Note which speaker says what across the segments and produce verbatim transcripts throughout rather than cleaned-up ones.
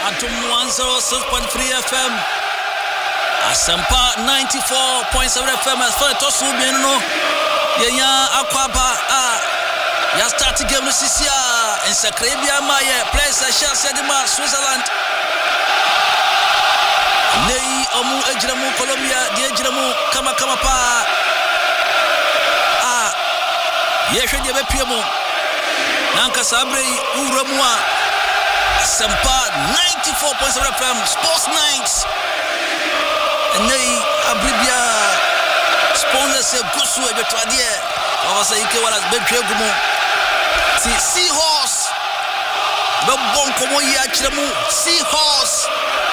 Speaker 1: Atom one oh six point three F M. Asempa ninety-four point seven F M. As far as Tosu Bieno, Yaya Aquaba, ah, ya start game with Sisia and Sacrebia Maya, place a share Sedima, Switzerland. Nei Omu Ejramu, Colombia, the Ejramu, Kama Kama Pa. Ah, Yesha de Bepiamo, Nanka Sabre, Uramua. Sempa ninety-four point seven F M Sports Nights. And they abribia sponsors a gusu e betwadie. Awasa ike wala betwe gumo. Si Seahorse. Be bon komo ya chiremu Seahorse.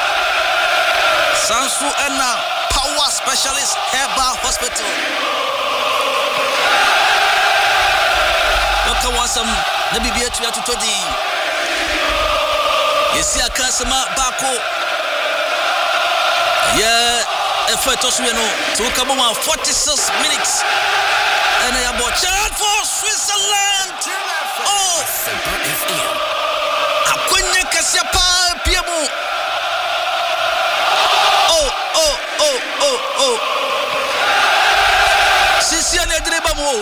Speaker 1: Sansu Ena Power Specialist Herbal Hospital. Waka wasam na bibia tu ya tutodi. Yesi akasema bako yeah effort so you know to come on forty-six minutes and I about chance for Switzerland. Oh akwenya kasia pa piemo. Oh oh oh oh oh sisi ane dreba mo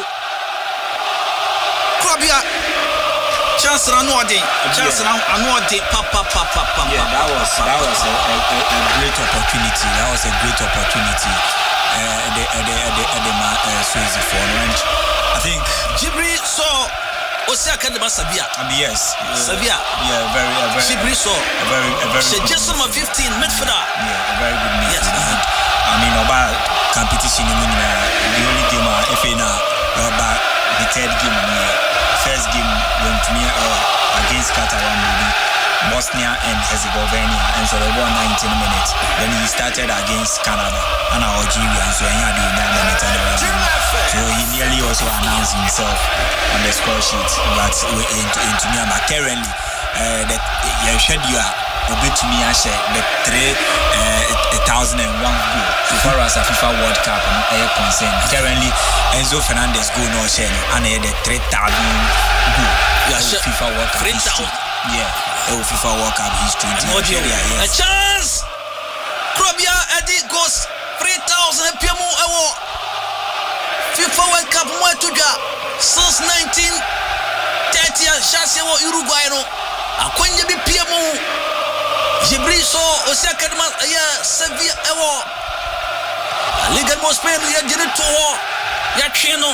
Speaker 1: Krabia chance Ranwadi, chance Ranwadi, papa, papa, papa.
Speaker 2: Yeah, that was that was a, a, a great opportunity. That was a great opportunity. Uh, the the the the uh, Swayze for lunch. I think
Speaker 1: Jibri saw Osaka de Masavia.
Speaker 2: Um, yes, uh,
Speaker 1: Savia.
Speaker 2: Yeah, very, a very.
Speaker 1: Jibri saw
Speaker 2: a very, a very.
Speaker 1: She just number fifteen midfielder.
Speaker 2: Yeah, a very good midfielder.
Speaker 1: Yes.
Speaker 2: And, I mean, about competition in the only game F A now about the third game. First game went to me uh, against Qatar, Bosnia and Herzegovina, and so they won nineteen minutes. Then he started against Canada and Algeria, and so he had nine minutes. So he nearly also announced himself on the score sheet. But into into me, but currently, uh, that you should you are a bit to me. I share the three a thousand and one goal so far as a FIFA World Cup and a concern. Currently, Enzo Fernandez go no share and the three thousand goal.
Speaker 1: Yeah,
Speaker 2: FIFA World Cup history. Yeah, oh FIFA World Cup history.
Speaker 1: A chance. Krabia Eddie goes three thousand P M O. FIFA World Cup mo tuja since nineteen thirty. Chance wo Uruguay no. Akwanya bi P M O. Jibri so Osaka de Mas ya Sevilla ewo. Liga mo Spain ya jiri to ya twino.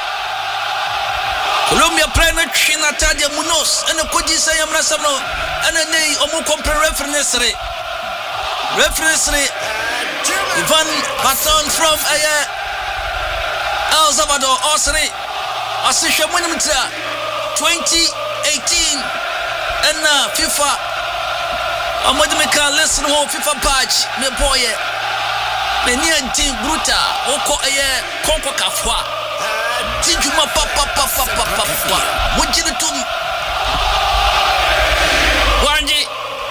Speaker 1: Colombia play na twina Tadia Munoz and koji say am rasam no and nei omo compare reference re. Reference re Ivan Baton from uh, El Salvador Osri Asisha Munimta twenty eighteen and uh, FIFA Amadi me can listen home FIFA patch me boy me near team bruta oko eye konko kafwa tijuma papa papa papa papa wujiri tum wanji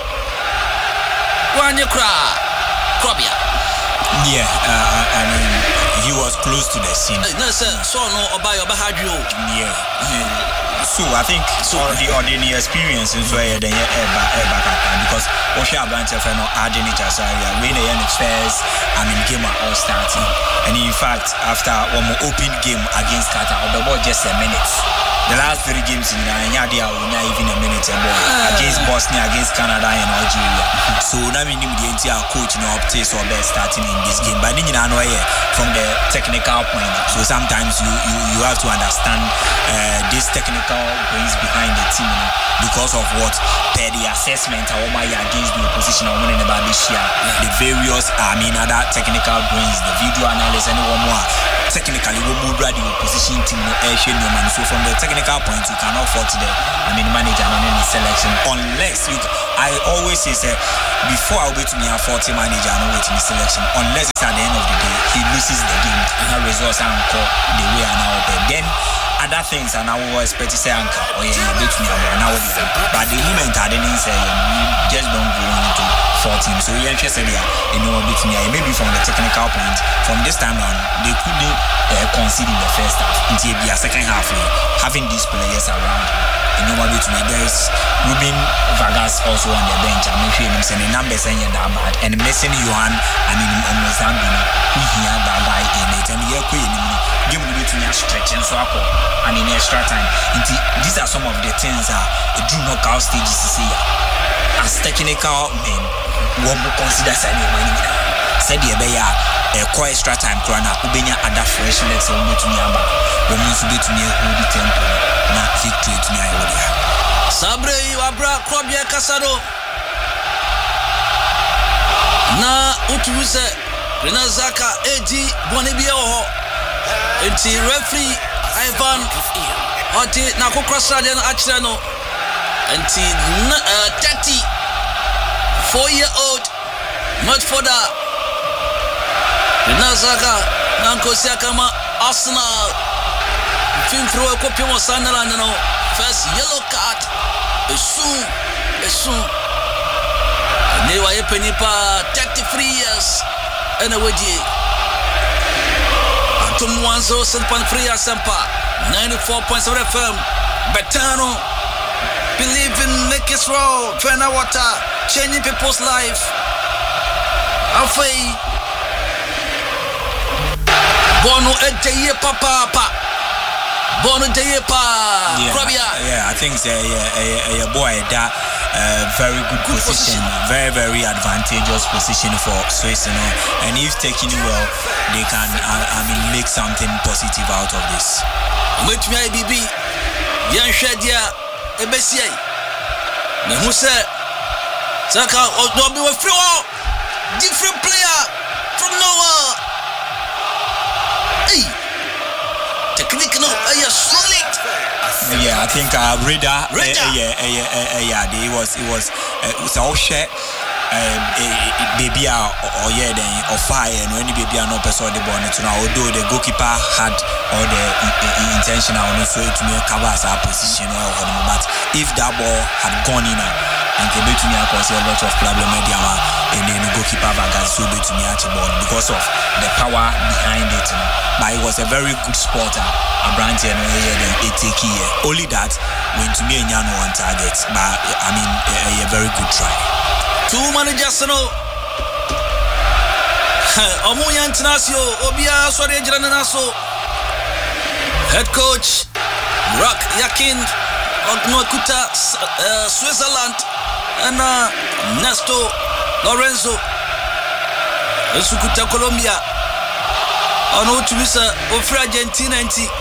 Speaker 1: wanji kra Krabia.
Speaker 2: Yeah, uh, I mean he was close to the scene.
Speaker 1: No sir, so no oba your bahadrio.
Speaker 2: Yeah. So I think so all the ordinary experience is where they are because Osha Branch of no adding it as area when they are first I mean game are all starting and in fact after one more open game against Qatar about just a minute. The last three games in Nigeria were not even a minute ago against Bosnia, against Canada and Algeria. So now we need the entire coach no updates or best starting in this game. But then you know from the technical point. So sometimes you you, you have to understand uh, this technical brains behind the team, you know, because of what per the assessment how my against the opposition or winning about this year. The various I mean other technical brains, the video analysis and one more. Technically we move the opposition team no air shade no man. So from the technical point you cannot fault the I mean manager and any selection unless you I always say say before I wait me a forty manager and wait me selection unless it's at the end of the day he loses the game and the results and call the way and now then other things and I will expect to say anchor or yeah beat me and now but the moment I didn't say you just don't go into fourteen so you're interested here you know beat me maybe from the technical point from this time on they couldn't uh, concede in the first half until the second half having these players around you know beat me there's Ruben Vargas others also on the bench. I'm sure him saying the numbers ain't that bad. And missing Johan, I mean, almost Zambia, we hear that guy in it. And you're queen, give me between your stretch and so and in extra time. These are some of the things that the drew knockout stages to see. As technical men, what we consider signing money. Said the Beya, a quiet extra time, Krana, Ubenya, and that fresh legs on me to Yamba. When you to be to me, who the temple, not victory to me.
Speaker 1: Sabre, Abra, Kwabia Casado. Na Utuse, Renazaka, Eji, Bonibio, Enti referee, Ivan, Oti, Nakokrasadian Achrano, Enti thirty, four year old, not for that. Renazaka, Nanko Siakama, Arsenal, Film through a copy of Sunderland, no. First yellow card, a soon, a soon. They were a penny pa thirty-three years and a wedgie. Atom one so seven point three Asempa, ninety-four point seven F M. Betano, believe in Nick's role, Fena water, changing people's life. Afei. Bono Ejeye Papa Pa Bono Ejeye Pa
Speaker 2: yeah, yeah, I think it's a, a, a, a boy that uh, very good, good position, position, very very advantageous position for Swiss, you know. And if taken well, they can uh, I mean make something positive out of this.
Speaker 1: Which may be be Yan Shadia Ebesia. Me who said Saka or be with free different player from nowhere. Hey, technique no, uh, solid.
Speaker 2: Yeah, I think uh, Rida,
Speaker 1: Rida.
Speaker 2: Uh, yeah, uh, yeah, uh, yeah, it was, it was, uh, it was all share. Um, baby, or yeah, then or fire, and when the baby are not person the bonnet. Now, although the goalkeeper had all the intention, I want to to me cover as our position or whatever. But if that ball had gone in, and came to me, I can see a lot of problem with the and then the goalkeeper got so big to me at the ball because of the power behind it. You know. But it was a very good spotter. A brand and then it take here. Only that when to me and Yano on target. But I mean, a, a very good try.
Speaker 1: Two managers, no. Omuya Internasio, Obia Swade Jananaso. Head coach Rock Yakin Ognokuta, uh, Switzerland, and uh, Nesto Lorenzo Esukuta Colombia. Ono Tumisa of Argentina and T.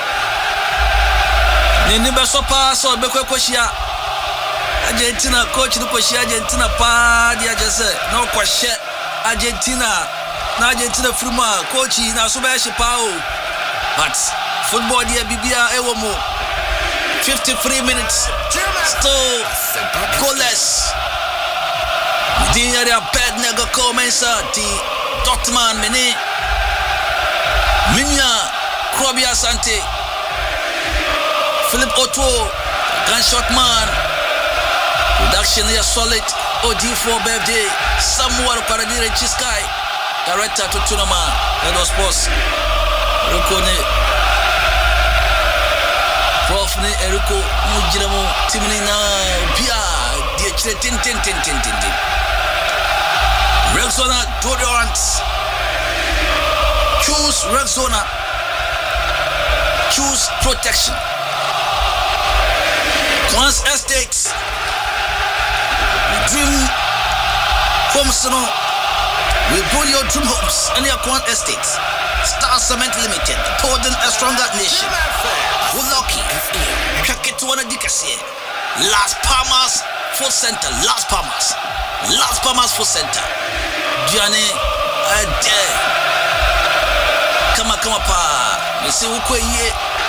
Speaker 1: Niniba Sopa, so Bekoshia. Argentina coach no question Argentina pa dia just no question Argentina na Argentina fruma coach na so be pa o but football dia bibia e wo mo fifty-three minutes still goalless the area bad nigga commensa di Dortmund mini Minya Krobia Sante Philip Otto gunshot man. Production is solid. O D four birthday. Samuel Paradire Chiskai. Director to Tunama. Head of sports. Rukone. Prof ne Eriko Mujiramo. Timina. Pia. Dia Chile Tin Tin Tin Tin Tin Tin. Rexona deodorant. Choose Rexona. Choose protection. Class Estates. Dream Homes, no. We build your dream homes and your Quant Estates. Star Cement Limited, Porden a stronger nation. We're lucky. Check it to one of the Las Palmas Food Center, Las Palmas. Las Palmas Food Center. Gianni, Ade. Come on, come on, pa. You see, who quit ye?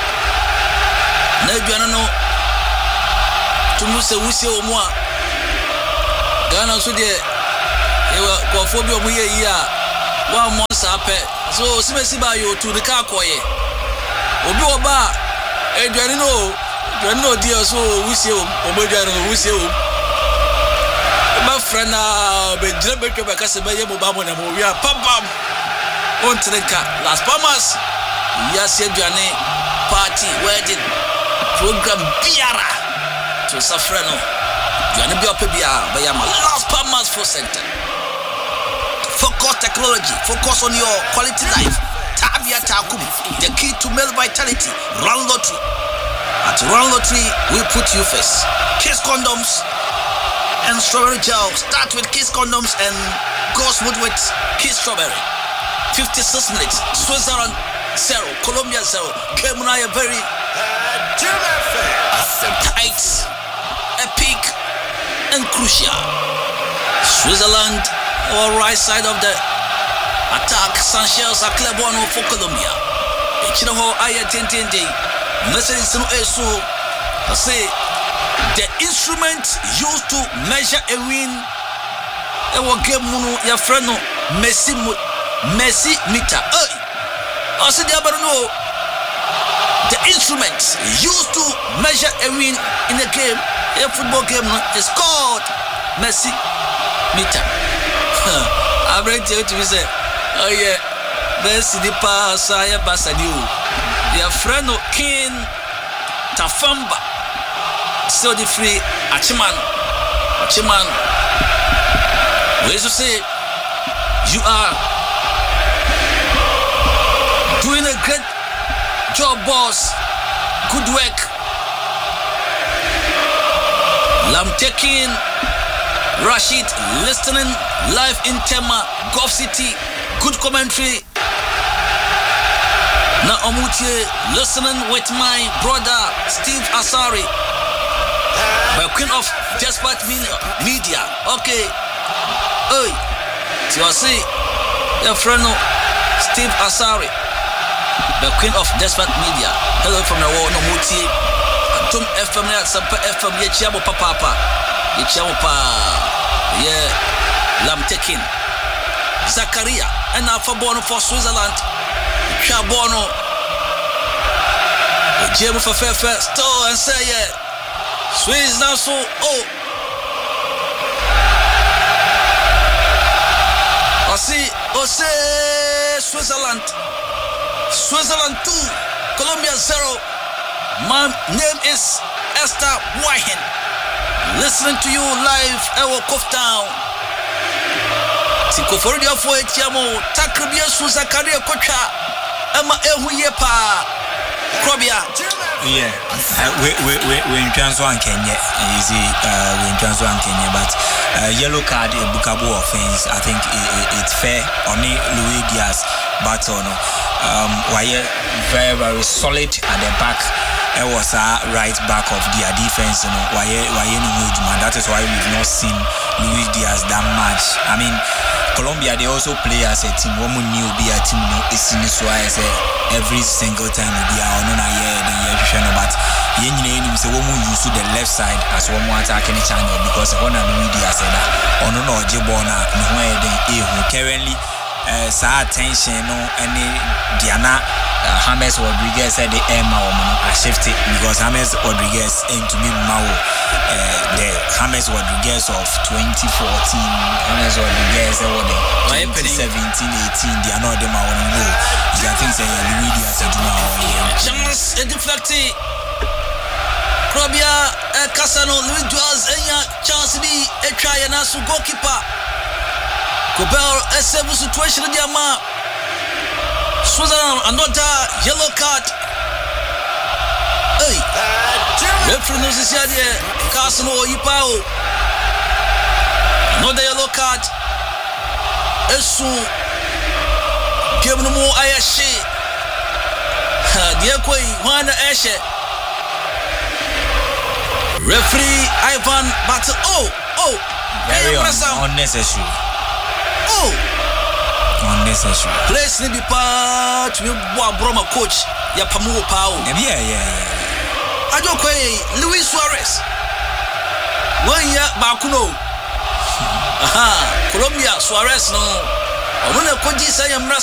Speaker 1: No, no. To Musa, we see more. Ghana so de e wa kofobi omu ye yi a wa mo sa pe so simesi ba yo to the car koye obi oba eduane no eduane no di so wusie o omoduane no wusie o ba frana be jira be ke ba kase ba ye mo ba mo na mo wi a pam on trenka Las Palmas ya se eduane party wedding program biara to safrano You are not be up here, but I'm a last Palmas for center. Focus technology, focus on your quality life. Tabia Takum, the key to male vitality. Run lottery. At Run Lottery, we put you first. Kiss condoms and strawberry gel. Start with Kiss condoms and go smooth with Kiss strawberry. fifty-six minutes. Switzerland zero, Colombia zero. Kemuna very tight, epic, and crucial. Switzerland, or right side of the attack. Sanchez a club one for Colombia. Chinoho Aya Tintindi. Message no eso. I say the instrument used to measure a win. E wo game no ya friend no Messi Messi meter. Hey, I said the no. The instrument used to measure a win in a game, a football game, no, is called Messi meter. I read it to say, oh yeah, Messi the pass, I have Basaniu. Their friend of King Tafamba, so the free Achiman, Achiman. We used to say, you are doing a great job, boss. Good work. Lam taking Rashid listening live in Tema, Gulf City. Good commentary. Now Omutie listening with my brother Steve Asari, by Queen of Despot Media. Okay. Hey, so I see your friend Steve Asari, the Queen of Despot Media. Hello from the world. Omutie. Tum F M at Sampa F M. Ye chiamo papa. Ye chiamo pa. Yeah. Lam taking Zakaria and now for born for Switzerland. Chabono Jemu for fair first store and say yeah Swiss now so oh I see oh say Switzerland Switzerland two Colombia zero. My name is Esther Wahen, listening to you live at Cough Town. Tiko for your for it yamo takribia Zakaria Kocha Emma Ehuyepa Krobia.
Speaker 2: Yeah, uh, we we we we in transfer and Kenya. Easy, uh, we in transfer and Kenya, but uh, yellow card a bookable offense. I think it, it, it's fair. Only Luis Diaz battle. No, um, why very very solid at the back. It was a right back of their defense. You know, why why any movement? That is why we've not seen Luis Diaz that much. I mean, Colombia they also play as a team. One new be a team. No, it's in this way. Every single time we are on a year, the year but yen name say one use the left side as one more attacking channel because one of the media said that on no jibona no where they currently uh sa attention no any Diana uh, James Rodriguez said the Emma woman I shifted because James Rodriguez into me Mao uh, the James Rodriguez of twenty fourteen James Rodriguez or the twenty seventeen eighteen they are not them I want to know I think say the media said now
Speaker 1: chance a deflecting Krobia Casano Luis Diaz enya chance be a try and asu goalkeeper Gobel a seven situation in Yama Switzerland another yellow card. Hey, referee knows this idea. Casano Yipao another yellow card. Esu give no more Ayashi. Dear Quay, one Ashe. Referee Ivan Battle. Oh, oh,
Speaker 2: very un- unnecessary.
Speaker 1: Oh,
Speaker 2: unnecessary.
Speaker 1: place ni be part we Broma coach. Ya Pamu Pao.
Speaker 2: Yeah, yeah, yeah.
Speaker 1: I don't quay Luis Suarez. One year Bakuno. Aha, Colombia Suarez no. I don't know what you say. I'm not